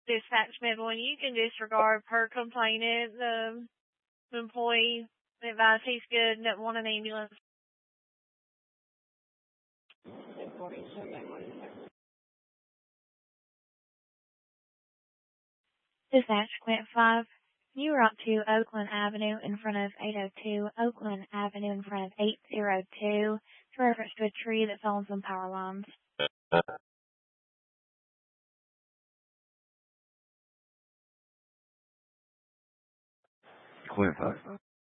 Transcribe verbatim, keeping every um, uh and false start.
Dispatch Midland, you can disregard per complainant. The employee advised he's good and doesn't want an ambulance. Dispatch Quint five. You are up to Oakland Avenue in front of eight oh two, Oakland Avenue in front of eight oh two. It's a reference to a tree that fell on some power lines. Quint five.